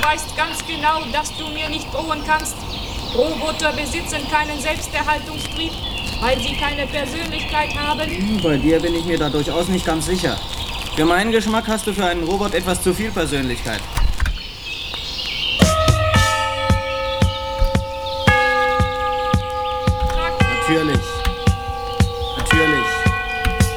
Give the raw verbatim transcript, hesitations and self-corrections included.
weißt ganz genau, dass du mir nicht drohen kannst. Roboter besitzen keinen Selbsterhaltungstrieb, weil sie keine Persönlichkeit haben. Hm, bei dir bin ich mir da durchaus nicht ganz sicher. Für meinen Geschmack hast du für einen Robot etwas zu viel Persönlichkeit. Natürlich.